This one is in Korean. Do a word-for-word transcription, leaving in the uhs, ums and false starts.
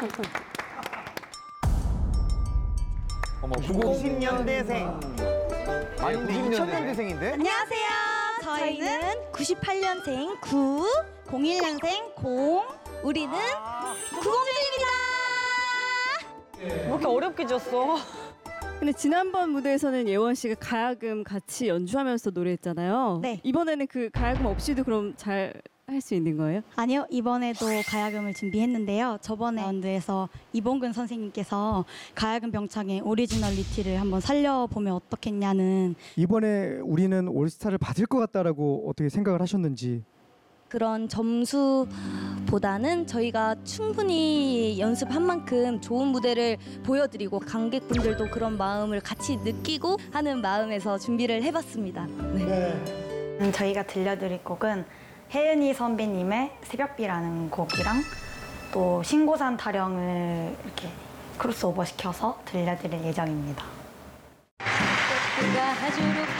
어머, 구십 년대생. 아니, 근데 구십 이천 년대. 년대생인데? 안녕하세요. 저희는 구십팔 년생 구, 공일 년생 공, 우리는 구공주입니다. 왜 이렇게 어렵게 졌어? 근데 지난번 무대에서는 예원 씨가 가야금 같이 연주하면서 노래했잖아요. 네. 이번에는 그 가야금 없이도 그럼 잘 할 수 있는 거예요? 아니요, 이번에도 가야금을 준비했는데요. 저번에 라운드에서 이봉근 선생님께서 가야금 병창의 오리지널리티를 한번 살려보면 어떻겠냐는 이번에 우리는 올스타를 받을 것 같다라고 어떻게 생각을 하셨는지. 그런 점수보다는 저희가 충분히 연습한 만큼 좋은 무대를 보여드리고 관객분들도 그런 마음을 같이 느끼고 하는 마음에서 준비를 해봤습니다. 네. 음, 저희가 들려드릴 곡은 혜은이 선배님의 새벽비라는 곡이랑 또 신고산 타령을 이렇게 크로스오버 시켜서 들려드릴 예정입니다. 내가 하도록